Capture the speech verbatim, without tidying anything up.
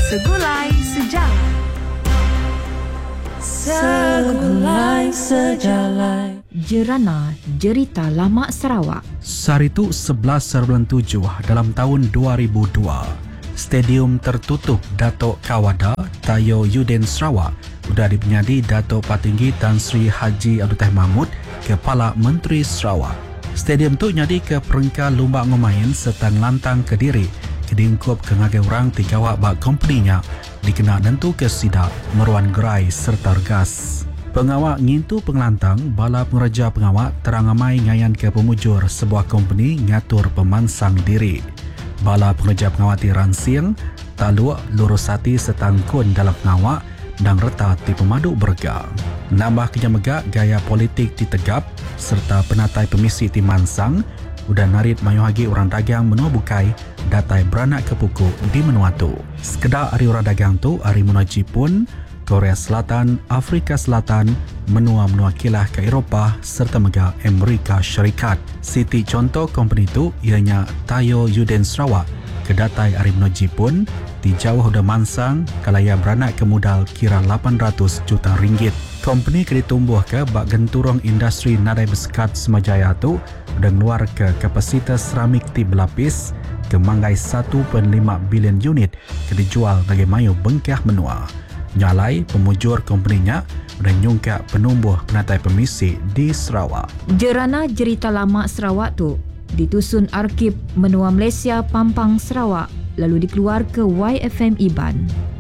Segulai Sejarah. Segulai Sejarah. Jerana Jerita Lama Sarawak. Saritu sebelas bulan tujuh dalam tahun dua ribu dua, Stadium tertutup Datuk Kawada Tayo Yudin Sarawak sudah dipenyadi Datuk Patinggi Tan Sri Haji Abdul Tahir Mahmud, Kepala Menteri Sarawak. Stadium tu nyadi ke peringkat lumba ngomain serta lantang Kediri kedingkup ke ngagai orang tiga wak bak kompaninya dikena nentu ke sidak meruan gerai serta gas. Pengawak ngintu pengelantang bala pengereja pengawak terangamai ngayan ke pemujur sebuah kompani ngatur pemansang diri. Bala pengereja pengawak di Ransiang taluk lurus hati setangkun dalam pengawak dan reta di pemaduk berga. Nambah kenyamegak gaya politik ditegap serta penatai pemisi di Mansang udah narit mayuhagi orang dagang menua bukai datai beranak kepuku di menua tu. Sekedar hari orang dagang tu hari menua Jepun, Korea Selatan, Afrika Selatan, menua-menua kilah ke Eropah serta mega Amerika Syarikat. Siti contoh company tu ianya Tayo Yudin Sarawak kedatai hari menua Jepun di jauh udah Mansang kalaya beranak ke modal kira lapan ratus juta ringgit. Company ke ditumbuh ke bak genturong industri nadai bersekat semajaya tu dan keluar ke kapasitas seramik ti berlapis ke manggai satu perpuluhan lima bilion unit ke dijual bagi mayu bengkah menua. Nyalai pemujur kompaninya dan nyungkak penumbuh penatai pemisi di Sarawak. Jerana Jerita Lama Sarawak tu ditusun Arkib Menua Malaysia Pampang Sarawak lalu dikeluar ke Y F M Iban.